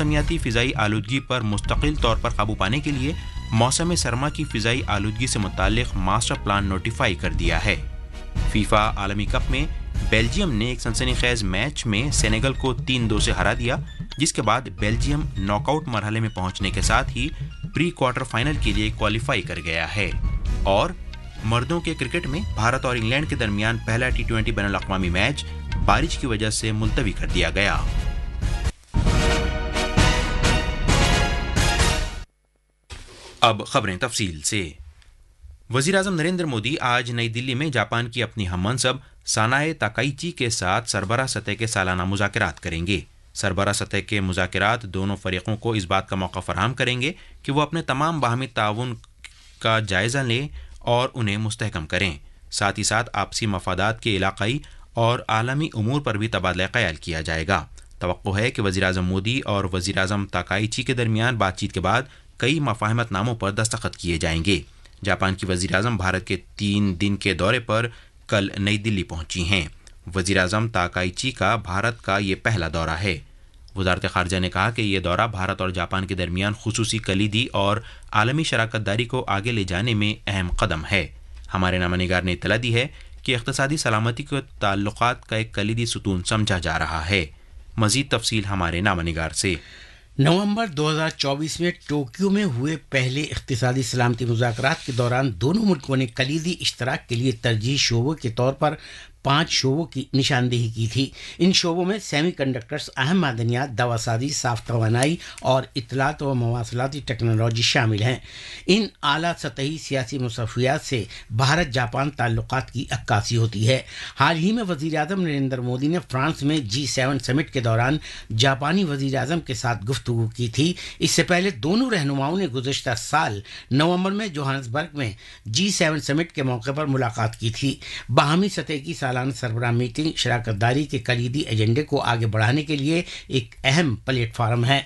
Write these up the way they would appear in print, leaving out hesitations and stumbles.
موسمیاتی فضائی آلودگی پر مستقل طور پر قابو پانے کے لیے موسم سرما کی فضائی آلودگی سے متعلق ماسٹر پلان نوٹیفائی کر دیا ہے۔ فیفا عالمی کپ میں بیلجیم نے ایک سنسنی خیز میچ میں سینیگل کو 3-2 سے ہرا دیا، جس کے بعد بیلجیم ناک آؤٹ مرحلے میں پہنچنے کے ساتھ ہی پری کوارٹر فائنل کے لیے کوالیفائی کر گیا ہے۔ اور مردوں کے کرکٹ میں بھارت اور انگلینڈ کے درمیان پہلا T20 بین الاقوامی میچ بارش کی وجہ سے ملتوی کر دیا گیا۔ اب خبریں تفصیل سے۔ وزیر اعظم نریندر مودی آج نئی دلی میں جاپان کی اپنی ہم منصب سانائے تاکائیچی کے ساتھ سربراہ سطح کے سالانہ مذاکرات کریں گے۔ سربراہ سطح کے مذاکرات دونوں فریقوں کو اس بات کا موقع فراہم کریں گے کہ وہ اپنے تمام باہمی تعاون کا جائزہ لیں اور انہیں مستحکم کریں۔ ساتھ ہی ساتھ آپسی مفادات کے علاقائی اور عالمی امور پر بھی تبادلہ خیال کیا جائے گا۔ توقع ہے کہ وزیر اعظم مودی اور وزیر اعظم تاکائیچی کے درمیان بات چیت کے بعد کئی مفاہمت ناموں پر دستخط کیے جائیں گے۔ جاپان کی وزیر اعظم بھارت کے 3 دن کے دورے پر کل نئی دلی پہنچی ہیں۔ وزیر اعظم تاکائیچی کا بھارت کا یہ پہلا دورہ ہے۔ وزارت خارجہ نے کہا کہ یہ دورہ بھارت اور جاپان کے درمیان خصوصی کلیدی اور عالمی شراکت داری کو آگے لے جانے میں اہم قدم ہے۔ ہمارے نامہ نگار نے اطلاع دی ہے کہ اقتصادی سلامتی کے تعلقات کا ایک کلیدی ستون سمجھا جا رہا ہے۔ مزید تفصیل ہمارے نامہ نگار سے۔ نومبر 2024 میں ٹوکیو میں ہوئے پہلے اقتصادی سلامتی مذاکرات کے دوران دونوں ملکوں نے کلیدی اشتراک کے لیے ترجیحی شعبوں کے طور پر 5 شعبوں کی نشاندہی کی تھی۔ ان شعبوں میں سیمی کنڈکٹرز، اہم معدنیات، دواسازی، صاف توانائی اور اطلاعات و مواصلاتی ٹیکنالوجی شامل ہیں۔ ان اعلیٰ سطحی سیاسی مصفیات سے بھارت جاپان تعلقات کی عکاسی ہوتی ہے۔ حال ہی میں وزیر اعظم نریندر مودی نے فرانس میں G7 سمٹ کے دوران جاپانی وزیر اعظم کے ساتھ گفتگو کی تھی۔ اس سے پہلے دونوں رہنماؤں نے گزشتہ سال نومبر میں جوہانسبرگ میں G7 سمٹ کے موقع پر ملاقات کی تھی۔ باہمی سطح کی سالانہ سربراہ میٹنگ شراکت داری کے کلیدی ایجنڈے کو آگے بڑھانے کے لیے ایک اہم پلیٹ فارم ہے۔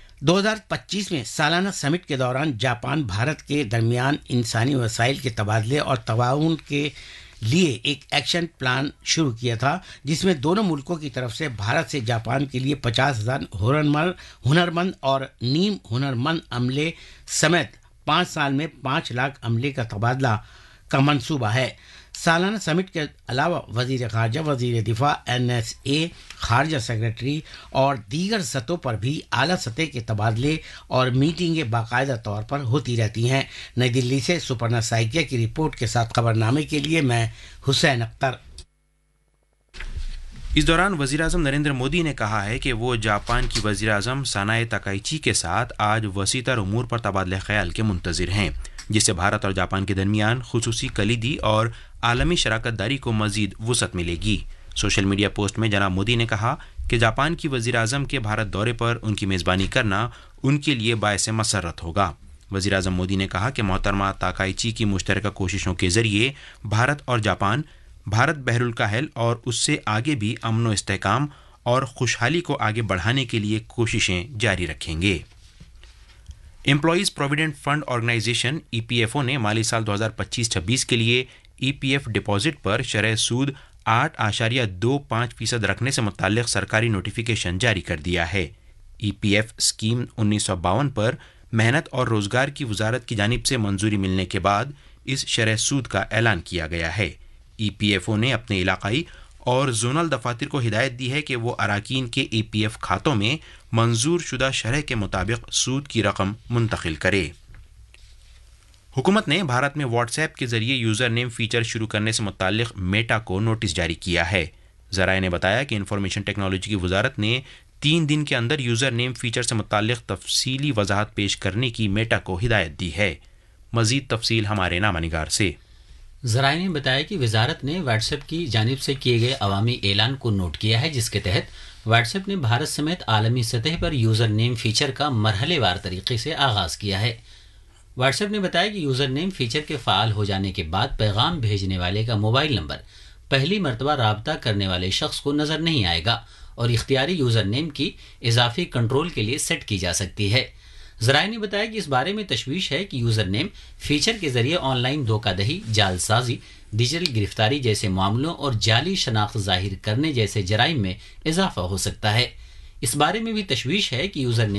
2025 میں سالانہ سمٹ کے دوران جاپان بھارت کے درمیان انسانی وسائل کے تبادلے اور تعاون کے لیے ایک ایکشن پلان شروع کیا تھا، جس میں دونوں ملکوں کی طرف سے بھارت سے جاپان کے لیے 50,000 ہنرمند اور نیم ہنرمند عملے سمیت 5 سال میں 5 لاکھ عملے کا تبادلہ کا منصوبہ ہے۔ سالانہ سمٹ کے علاوہ وزیر خارجہ، وزیر دفاع، NSA، خارجہ سیکرٹری اور دیگر سطحوں پر بھی اعلیٰ سطح کے تبادلے اور میٹنگیں باقاعدہ طور پر ہوتی رہتی ہیں۔ نئی دلی سے سپرنا سائکیا کی رپورٹ کے ساتھ خبر نامے کے لیے میں حسین اختر۔ اس دوران وزیر اعظم نریندر مودی نے کہا ہے کہ وہ جاپان کی وزیر اعظم سانائے تاکائیچی کے ساتھ آج وسیع تر امور پر تبادلہ خیال کے منتظر ہیں، جس سے بھارت اور جاپان کے درمیان خصوصی کلیدی اور عالمی شراکت داری کو مزید وسعت ملے گی۔ سوشل میڈیا پوسٹ میں جناب مودی نے کہا کہ جاپان کی وزیر اعظم کے بھارت دورے پر ان کی میزبانی کرنا ان کے لیے باعث مسرت ہوگا۔ وزیر اعظم مودی نے کہا کہ محترمہ تاکائیچی کی مشترکہ کوششوں کے ذریعے بھارت اور جاپان بھارت بحر الکاہل اور اس سے آگے بھی امن و استحکام اور خوشحالی کو آگے بڑھانے کے لیے کوششیں جاری رکھیں گے۔ Employees provident fund organization EPFO نے مالی سال 2025-26 کے لیے EPF ڈپازٹ پر شرح سود 8.25% رکھنے سے متعلق سرکاری نوٹیفیکیشن جاری کر دیا ہے۔ EPF اسکیم 1952 پر محنت اور روزگار کی وزارت کی جانب سے منظوری ملنے کے بعد اس شرح سود کا اعلان کیا گیا ہے۔ EPFO نے اپنے علاقائی اور زونل دفاتر کو ہدایت دی ہے کہ وہ اراکین کے EPF کھاتوں میں منظور شدہ شرح کے مطابق سود کی رقم منتقل کرے۔ حکومت نے بھارت میں واٹس ایپ کے ذریعے یوزر نیم فیچر شروع کرنے سے متعلق میٹا کو نوٹس جاری کیا ہے۔ ذرائع نے بتایا کہ انفارمیشن ٹیکنالوجی کی وزارت نے 3 دن کے اندر یوزر نیم فیچر سے متعلق تفصیلی وضاحت پیش کرنے کی میٹا کو ہدایت دی ہے۔ مزید تفصیل ہمارے نامہ نگار سے۔ ذرائع نے بتایا کہ وزارت نے واٹس ایپ کی جانب سے کیے گئے عوامی اعلان کو نوٹ کیا ہے، جس کے تحت واٹس ایپ نے بھارت سمیت عالمی سطح پر یوزر نیم فیچر کا مرحلے وار طریقے سے آغاز کیا ہے۔ واٹس ایپ نے بتایا کہ یوزر نیم فیچر کے فعال ہو جانے کے بعد پیغام بھیجنے والے کا موبائل نمبر پہلی مرتبہ رابطہ کرنے والے شخص کو نظر نہیں آئے گا اور اختیاری یوزر نیم کی اضافی کنٹرول کے لیے سیٹ کی جا سکتی ہے۔ ذرائع نے بتایا کہ اس بارے میں تشویش ہے کہ یوزر نیم فیچر کے ذریعے آن لائن دھوکہ دہی، جعل سازی، ڈیجیٹل گرفتاری جیسے معاملوں اور جعلی شناخت ظاہر کرنے جیسے جرائم میں اضافہ ہو سکتا ہے۔ اس بارے میں بھی تشویش ہے کہ یوزر نیم